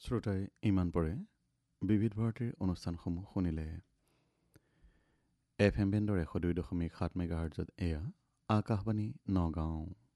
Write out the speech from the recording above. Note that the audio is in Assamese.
শ্ৰোতাই ইমান পৰে বিবিধ ভাৰতীৰ অনুষ্ঠানসমূহ শুনিলে। FM বেণ্ডৰ 102.7 মেগাহাৰ্টজত এয়া আকাশবাণী নগাঁও।